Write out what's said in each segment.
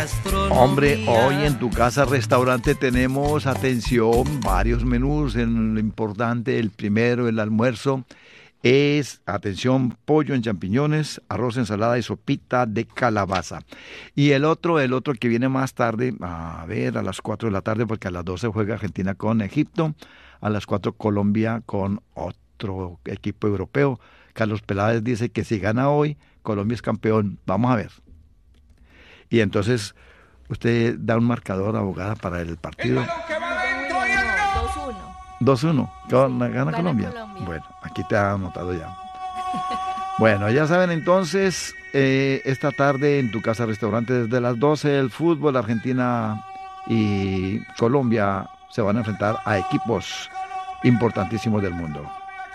Hombre, hoy en tu casa restaurante tenemos, atención, varios menús. En lo importante, el primero, el almuerzo, es, atención, pollo en champiñones, arroz, ensalada y sopita de calabaza. Y el otro que viene más tarde, a ver, a las 4 de la tarde, porque a las 12 juega Argentina con Egipto, a las 4 Colombia con otro equipo europeo. Carlos Peláez dice que si gana hoy, Colombia es campeón. Vamos a ver. Y entonces, usted da un marcador, abogada, para el partido. El balón que va adentro y el 2-1. Gana Gana Colombia. Colombia. Bueno, aquí te ha anotado ya. Bueno, ya saben entonces, esta tarde en tu casa restaurante desde las 12, el fútbol, Argentina y Colombia se van a enfrentar a equipos importantísimos del mundo.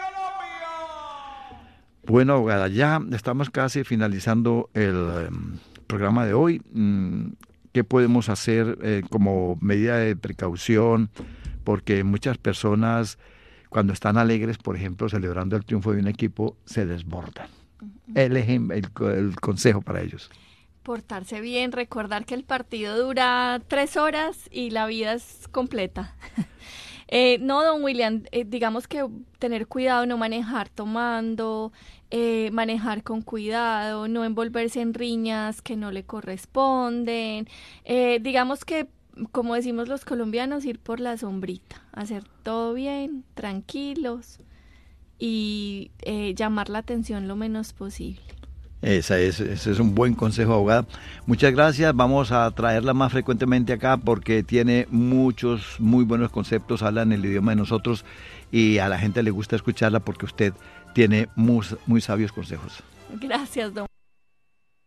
Bueno, abogada, ya estamos casi finalizando el programa de hoy. ¿Qué podemos hacer como medida de precaución? Porque muchas personas, cuando están alegres, por ejemplo, celebrando el triunfo de un equipo, se desbordan. El consejo para ellos. Portarse bien, recordar que el partido dura 3 horas y la vida es completa. No, don William, digamos que tener cuidado, no manejar tomando, manejar con cuidado, no envolverse en riñas que no le corresponden. Digamos que, como decimos los colombianos, ir por la sombrita, hacer todo bien, tranquilos y llamar la atención lo menos posible. Ese es un buen consejo, abogada. Muchas gracias. Vamos a traerla más frecuentemente acá porque tiene muchos muy buenos conceptos, habla en el idioma de nosotros y a la gente le gusta escucharla porque usted tiene muy sabios consejos. Gracias, don